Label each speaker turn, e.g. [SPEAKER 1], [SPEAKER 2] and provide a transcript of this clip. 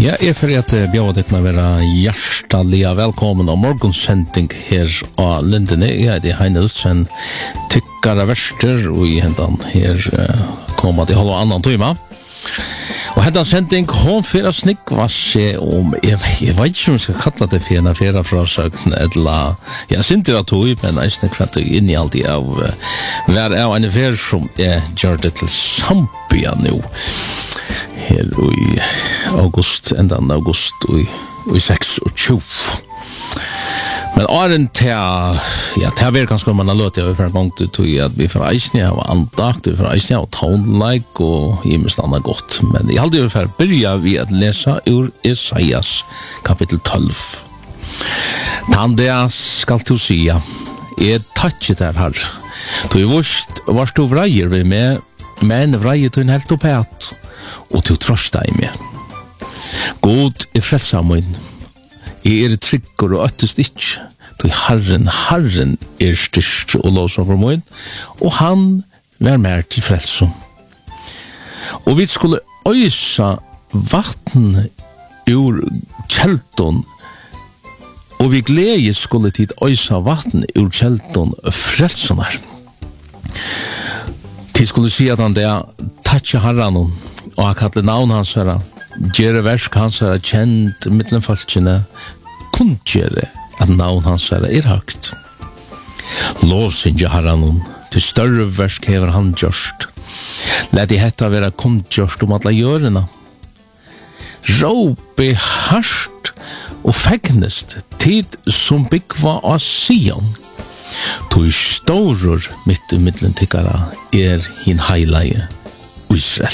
[SPEAKER 1] Ja, for at bjøve deg å være hjertelig velkommen og morgensending her av Lindene. Jeg heter Heine Ulsen, tykkere verster, og i hendan her kommer til halv annan time. Og hendan sending, hun fyrir snikva seg om, jeg vet ikke om jeg skal kalla det for en affæra frasøkten, eller, jeg synes det var tog, men jeg snikva det inn i alt av hver av en affæra som jeg gjør det til Zambia nå. Her i august, endan august i 26. Men åren til, ja, til vi ganske man har løt, jeg for en gang til at vi fra Eisne har andakt, vi fra Eisne har tonelag og i mest annet godt. Men jeg hadde jo for å begynne vi å lese ur Isaias kapittel 12. Tan det skal du si, jeg touchet der her. Du var du vreier vi med, men vreier du en helt opphet. Og til trøsta i meg. God frelsa min. Jeg tryggur og øttest ikke. Til Herren styrst og låsa for min. Og han var mer til frelsa. Og vi skulle øysa vatten ur kjeldon. Og vi glede skulle tid øysa vatten ur kjeldon frelsanar. Til skulle si at han der tatcha Herren og han kallte navn hans her, gjøre versk hans her, kjent mittlen falskjene, kunngjøre at navn hans her høgt. Lovsynge herren, til større versk hever han gjørst. Let de hetta være kunngjørst om alle gjørene. Råpe harst og fegnest, tid som byggva av Sion. Tog stårer mitt mittlen tikkara hin heilige Israel.